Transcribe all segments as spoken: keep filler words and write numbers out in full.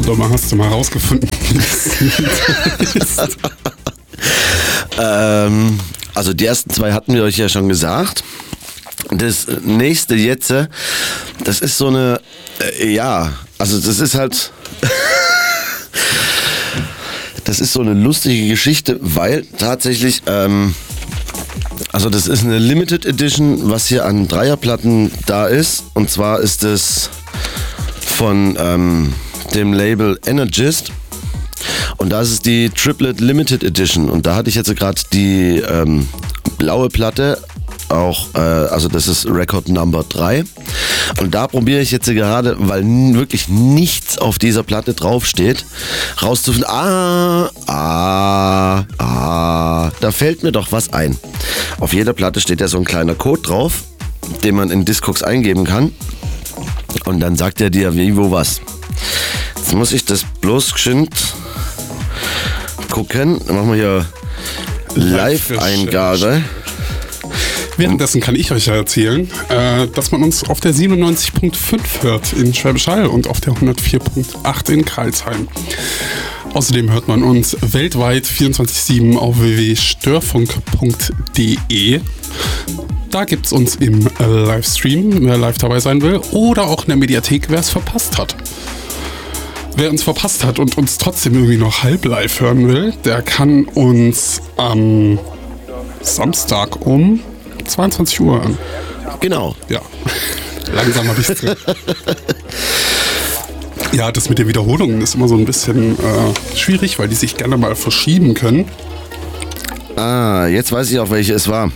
mal, hast du mal rausgefunden. ähm, also die ersten zwei hatten wir euch ja schon gesagt. Das nächste jetzt, das ist so eine, äh, ja, also das ist halt, das ist so eine lustige Geschichte, weil tatsächlich, ähm, also das ist eine Limited Edition, was hier an Dreierplatten da ist. Und zwar ist es von ähm, dem Label Energist. Und da ist es die Triplet Limited Edition. Und da hatte ich jetzt gerade die ähm, blaue Platte, auch, äh, also das ist Record Number drei. Und da probiere ich jetzt gerade, weil n- wirklich nichts auf dieser Platte draufsteht, rauszufinden, ah, ah, ah, da fällt mir doch was ein. Auf jeder Platte steht ja so ein kleiner Code drauf, den man in Discogs eingeben kann. Und dann sagt er dir, wie, wo, was. Jetzt muss ich das bloß geschwind gucken. Dann machen wir hier Live-Eingabe. Währenddessen kann ich euch ja erzählen, äh, dass man uns auf der siebenundneunzig Komma fünf hört in Schwäbisch Hall und auf der hundertvier Komma acht in Karlsheim. Außerdem hört man uns weltweit vierundzwanzig sieben auf w w w punkt störfunk punkt d e. Da gibt es uns im äh, Livestream, wer live dabei sein will, oder auch in der Mediathek, wer es verpasst hat. Wer uns verpasst hat und uns trotzdem irgendwie noch halb live hören will, der kann uns am Samstag um zweiundzwanzig Uhr an. Genau. Ja, langsam habe ich es drin. Ja, das mit den Wiederholungen ist immer so ein bisschen äh, schwierig, weil die sich gerne mal verschieben können. Ah, jetzt weiß ich auch, welche es war.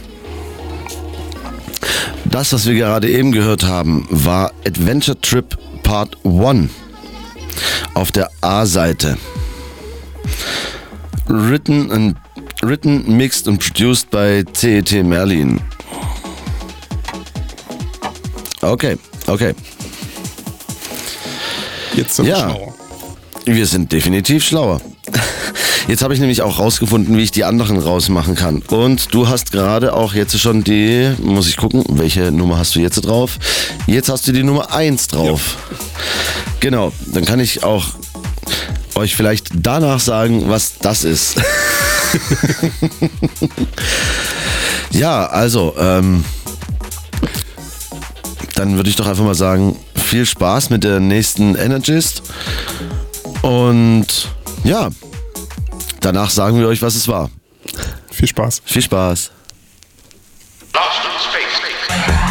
Das, was wir gerade eben gehört haben, war Adventure Trip Part eins auf der A-Seite. Written, and, written, mixed und produced by C E T Merlin. Okay, okay. Jetzt sind wir Ja, schlauer. wir sind definitiv schlauer. Jetzt habe ich nämlich auch rausgefunden, wie ich die anderen rausmachen kann. Und du hast gerade auch jetzt schon die, muss ich gucken, welche Nummer hast du jetzt drauf? Jetzt hast du die Nummer eins drauf. Ja. Genau, dann kann ich auch euch vielleicht danach sagen, was das ist. Ja, also, ähm, dann würde ich doch einfach mal sagen, viel Spaß mit der nächsten Energist. Und ja, danach sagen wir euch, was es war. Viel Spaß. Viel Spaß.